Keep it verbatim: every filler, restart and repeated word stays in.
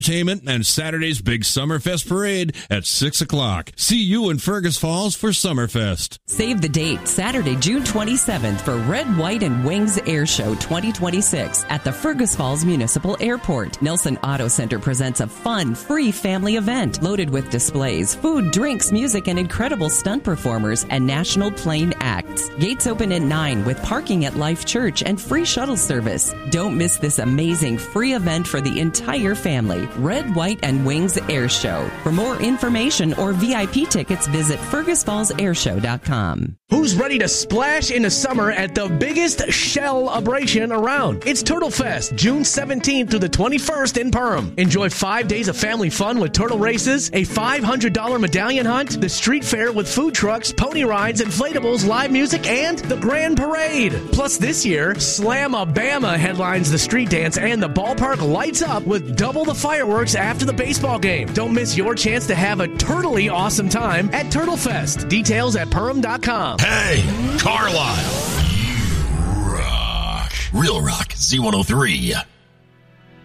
Entertainment and Saturday's big Summerfest parade at six o'clock. See you in Fergus Falls for Summerfest. Save the date, Saturday, June twenty-seventh for Red, White, and Wings Air Show twenty twenty-six at the Fergus Falls Municipal Airport. Nelson Auto Center presents a fun, free family event loaded with displays, food, drinks, music, and incredible stunt performers and national plane acts. Gates open at nine with parking at Life Church and free shuttle service. Don't miss this amazing free event for the entire family. Red, White, and Wings Air Show. For more information or V I P tickets, visit fergus falls air show dot com. Who's ready to splash into summer at the biggest shell-abration around? It's Turtle Fest, June seventeenth through the twenty-first in Perham. Enjoy five days of family fun with turtle races, a five hundred dollars medallion hunt, the street fair with food trucks, pony rides, inflatables, live music, and the grand parade. Plus, this year, Slam-a-Bama headlines the street dance, and the ballpark lights up with double the fireworks after the baseball game. Don't miss your chance to have a turtly awesome time at Turtle Fest. Details at perham dot com. Hey, Carlisle. You rock. Real Rock Z one oh three.